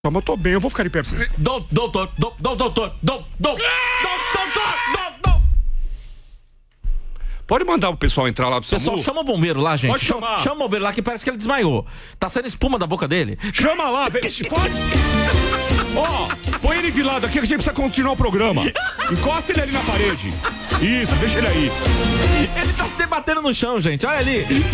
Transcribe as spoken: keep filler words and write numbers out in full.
Mas eu tô bem, eu vou ficar de pé pra vocês. Doutor, doutor, doutor, doutor, doutor, doutor, doutor. Pode mandar o pessoal entrar lá do SAMU? Pessoal, chama o bombeiro lá, gente. Pode chama, chamar. chama o bombeiro lá que parece que ele desmaiou. Tá saindo espuma da boca dele. Chama lá, vem. Pode. Ó, oh, põe ele de lado aqui que a gente precisa continuar o programa. Encosta ele ali na parede. Isso, deixa ele aí. Ele tá se debatendo no chão, gente. Olha ali.